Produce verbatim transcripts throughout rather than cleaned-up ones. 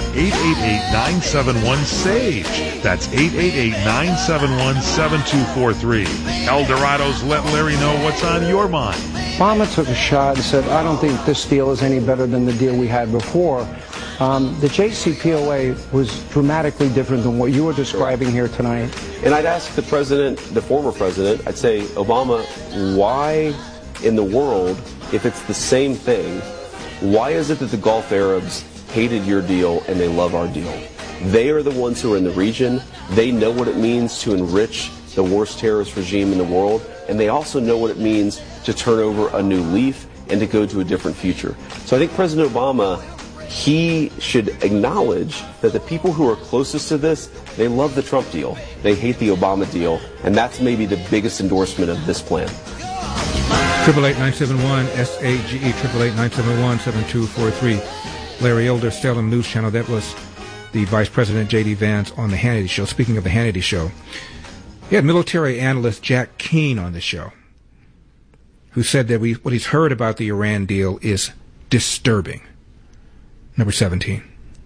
at eight eight eight, nine seven one, S A G E. That's eight eight eight, nine seven one, seven two four three. El Dorado's Let Larry know what's on your mind. Obama took a shot and said, I don't think this deal is any better than the deal we had before. Um, the J C P O A was dramatically different than what you were describing here tonight. And I'd ask the president, the former president, I'd say, Obama, why in the world, if it's the same thing, why is it that the Gulf Arabs hated your deal and they love our deal? They are the ones who are in the region. They know what it means to enrich the worst terrorist regime in the world, and they also know what it means to turn over a new leaf and to go to a different future. So I think President Obama, he should acknowledge that the people who are closest to this, they love the Trump deal. They hate the Obama deal, and that's maybe the biggest endorsement of this plan. Triple eight nine seven one S A G E, triple eight nine seven one seven two four three. Larry Elder, Salem News Channel. That was the Vice President J D Vance on the Hannity Show. Speaking of the Hannity Show, he had military analyst Jack Keane on the show, who said that we what he's heard about the Iran deal is disturbing. Number seventeen.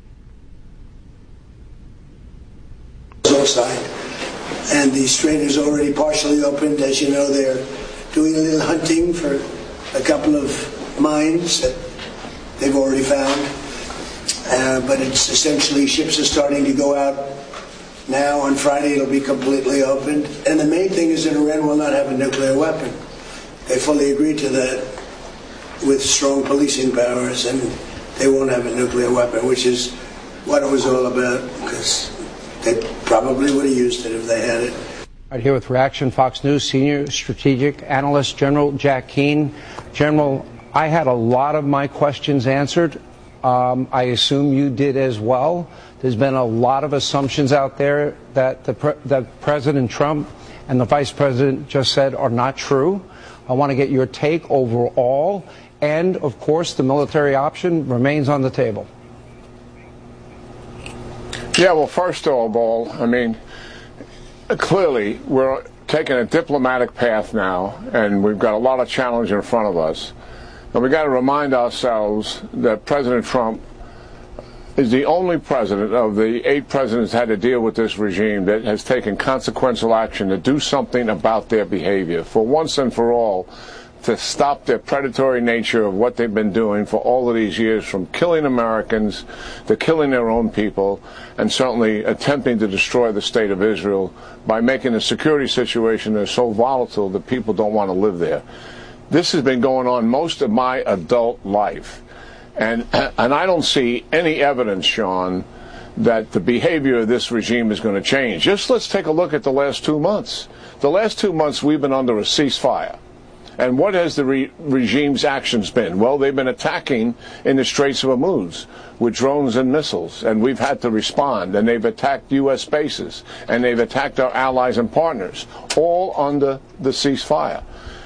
Signed. And the strait is already partially opened. As you know, they're doing a little hunting for a couple of mines that they've already found. Uh, but it's essentially ships are starting to go out now. On Friday, it'll be completely opened. And the main thing is that Iran will not have a nuclear weapon. They fully agreed to that with strong policing powers, and they won't have a nuclear weapon, which is what it was all about, because they probably would have used it if they had it. Right here with Reaction Fox News Senior Strategic Analyst General Jack Keane. General, I had a lot of my questions answered. Um, I assume you did as well. There's been a lot of assumptions out there that the pre- that President Trump and the Vice President just said are not true. I want to get your take overall. And, of course, the military option remains on the table. Yeah, well, first of all, I mean, clearly we're taking a diplomatic path now, and we've got a lot of challenge in front of us. And we've got to remind ourselves that President Trump is the only president of the eight presidents had to deal with this regime that has taken consequential action to do something about their behavior, for once and for all, to stop their predatory nature of what they've been doing for all of these years, from killing Americans to killing their own people, and certainly attempting to destroy the state of Israel by making the security situation there so volatile that people don't want to live there. This has been going on most of my adult life. And, and I don't see any evidence, Sean, that the behavior of this regime is going to change. Just let's take a look at the last two months. The last two months we've been under a ceasefire. And what has the re- regime's actions been? Well, they've been attacking in the Straits of Hormuz with drones and missiles, and we've had to respond. And they've attacked U S bases, and they've attacked our allies and partners, all under the ceasefire.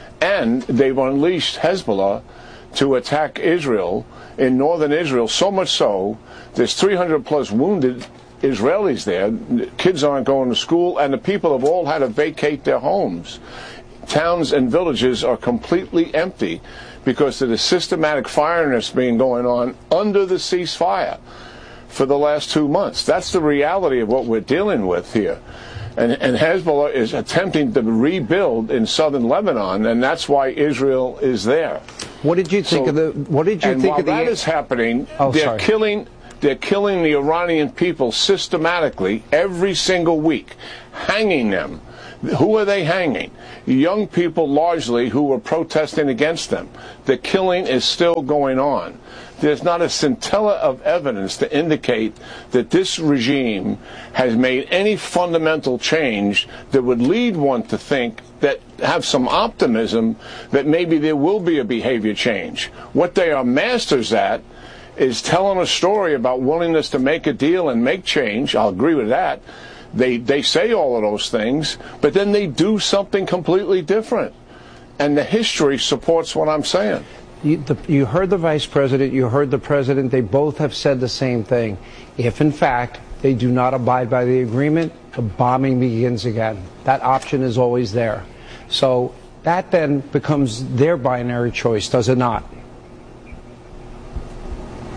And they've unleashed Hezbollah to attack Israel in northern Israel, so much so there's three hundred plus wounded Israelis there. Kids aren't going to school, and the people have all had to vacate their homes. Towns and villages are completely empty because of the systematic firing that's been going on under the ceasefire for the last two months. That's the reality of what we're dealing with here. And, and Hezbollah is attempting to rebuild in southern Lebanon, and that's why Israel is there. What did you think so, of the? What did you and think while of the? that is happening, oh, they're sorry. killing. They're killing the Iranian people systematically every single week, hanging them. Who are they hanging? Young people largely who were protesting against them. The killing is still going on. There's not a scintilla of evidence to indicate that this regime has made any fundamental change that would lead one to think that have some optimism that maybe there will be a behavior change. What they are masters at is telling a story about willingness to make a deal and make change. I'll agree with that. They they say all of those things, but then they do something completely different. And the history supports what I'm saying. You, the, you heard the vice president, you heard the president, they both have said the same thing. If, in fact, they do not abide by the agreement, the bombing begins again. That option is always there. So that then becomes their binary choice, does it not?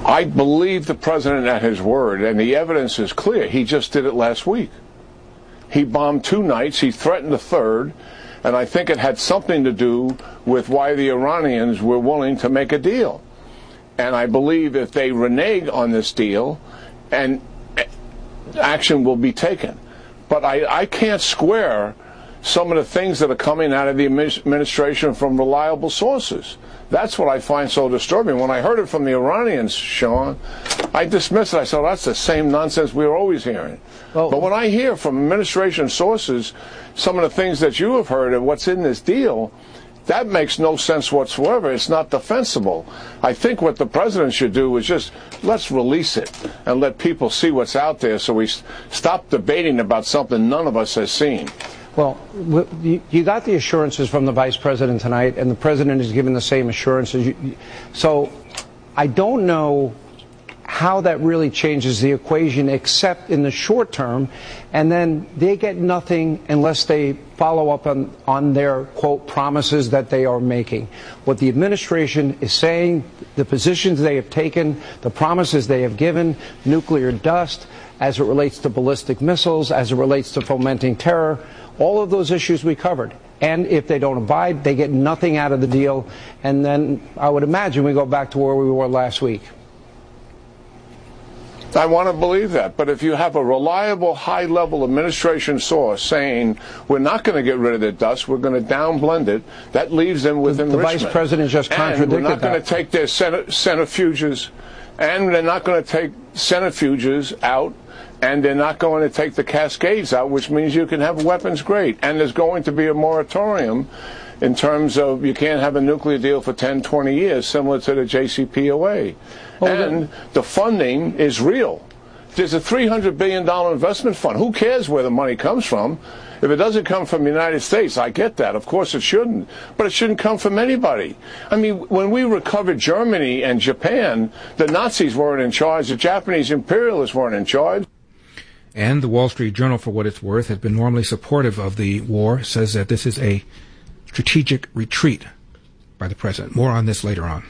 I believe the president at his word, and the evidence is clear. He just did it last week. He bombed two nights. He threatened a third. And I think it had something to do with why the Iranians were willing to make a deal. And I believe if they renege on this deal, and action will be taken. But I, I can't square some of the things that are coming out of the administration from reliable sources. That's what I find so disturbing. When I heard it from the Iranians, Sean, I dismissed it. I said, well, that's the same nonsense we were always hearing. Well, but when I hear from administration sources some of the things that you have heard of what's in this deal, that makes no sense whatsoever. It's not defensible. I think what the president should do is just let's release it and let people see what's out there so we stop debating about something none of us has seen. Well, you got the assurances from the vice president tonight, and the president has given the same assurances. So I don't know how that really changes the equation except in the short term, and then they get nothing unless they follow up on, on their, quote, promises that they are making. What the administration is saying, the positions they have taken, the promises they have given, nuclear dust, as it relates to ballistic missiles, as it relates to fomenting terror, all of those issues we covered. And if they don't abide, they get nothing out of the deal, and then I would imagine we go back to where we were last week. I want to believe that, but if you have a reliable, high-level administration source saying we're not going to get rid of the dust, we're going to downblend it, that leaves them with the, enrichment. The vice president just contradicted that. And we're not going to take their centrifuges, and they're not going to take centrifuges out, and they're not going to take the cascades out, which means you can have weapons grade. And there's going to be a moratorium in terms of you can't have a nuclear deal for ten, twenty years, similar to the J C P O A. Oh, and then the funding is real. There's a three hundred billion dollars investment fund. Who cares where the money comes from? If it doesn't come from the United States, I get that. Of course it shouldn't. But it shouldn't come from anybody. I mean, when we recovered Germany and Japan, the Nazis weren't in charge. The Japanese imperialists weren't in charge. And the Wall Street Journal, for what it's worth, has been normally supportive of the war, says that this is a strategic retreat by the president. More on this later on.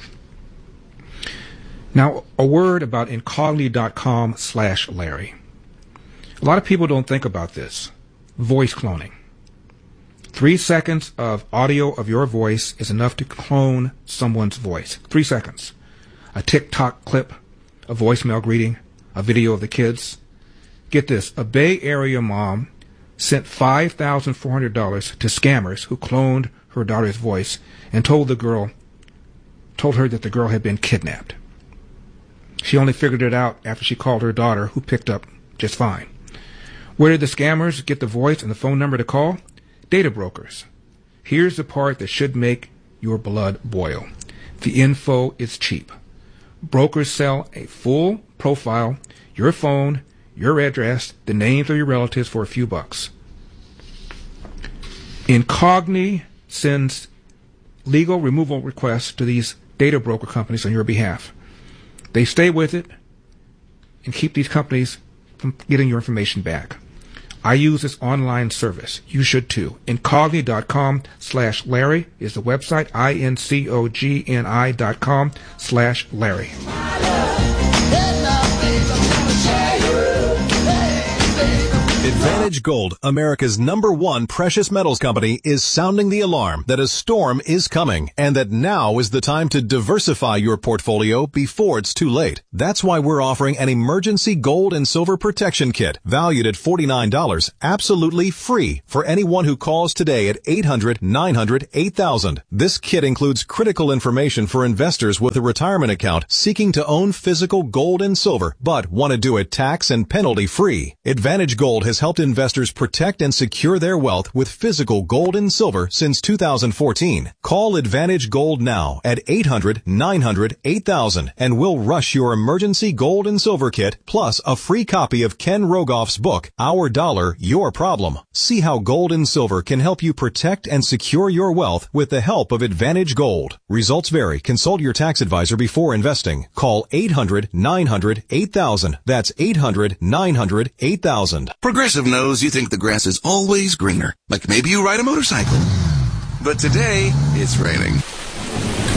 Now, a word about Incogni.com slash Larry. A lot of people don't think about this. Voice cloning. Three seconds of audio of your voice is enough to clone someone's voice. Three seconds. A TikTok clip, a voicemail greeting, a video of the kids. Get this, a Bay Area mom sent five thousand four hundred dollars to scammers who cloned her daughter's voice and told the girl, told her that the girl had been kidnapped. She only figured it out after she called her daughter, who picked up just fine. Where did the scammers get the voice and the phone number to call? Data brokers. Here's the part that should make your blood boil. The info is cheap. Brokers sell a full profile, your phone, your address, the names of your relatives for a few bucks. Incogni sends legal removal requests to these data broker companies on your behalf. They stay with it and keep these companies from getting your information back. I use this online service. You should too. Incogni.com slash Larry is the website. I N C O G N I dot com slash Larry. Advantage Gold, America's number one precious metals company, is sounding the alarm that a storm is coming and that now is the time to diversify your portfolio before it's too late. That's why we're offering an emergency gold and silver protection kit valued at forty-nine dollars, absolutely free for anyone who calls today at eight hundred, nine hundred, eight thousand. This kit includes critical information for investors with a retirement account seeking to own physical gold and silver but want to do it tax and penalty free. Advantage Gold has helped investors protect and secure their wealth with physical gold and silver since two thousand fourteen. Call Advantage Gold now at eight hundred, nine hundred, eight thousand and we'll rush your emergency gold and silver kit plus a free copy of Ken Rogoff's book, Our Dollar, Your Problem. See how gold and silver can help you protect and secure your wealth with the help of Advantage Gold. Results vary. Consult your tax advisor before investing. Call eight hundred, nine hundred, eight thousand. That's eight hundred, nine hundred, eight thousand. Progressive knows you think the grass is always greener, like maybe you ride a motorcycle. But today, it's raining.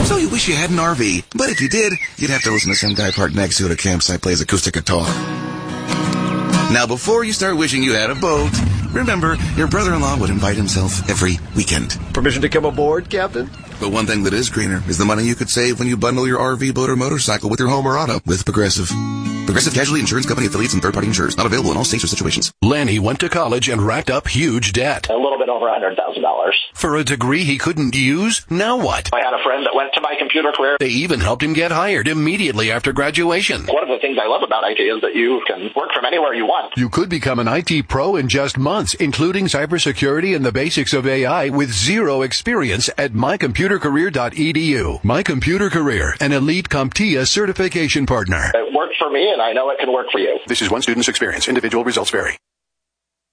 So you wish you had an R V, but if you did, you'd have to listen to some guy parked next to it at a campsite plays acoustic guitar. Now, before you start wishing you had a boat, remember, your brother-in-law would invite himself every weekend. Permission to come aboard, Captain? But one thing that is greener is the money you could save when you bundle your R V, boat, or motorcycle with your home or auto with Progressive. Progressive Casualty Insurance Company affiliates and third-party insurers. Not available in all states or situations. Lanny went to college and racked up huge debt. A little bit over one hundred thousand dollars. For a degree he couldn't use? Now what? I had a friend that went to My Computer Career. They even helped him get hired immediately after graduation. One of the things I love about I T is that you can work from anywhere you want. You could become an I T pro in just months, including cybersecurity and the basics of A I with zero experience at my computer career dot e d u. My Computer Career, an elite CompTIA certification partner. It worked for me, and I know it can work for you. This is one student's experience. Individual results vary.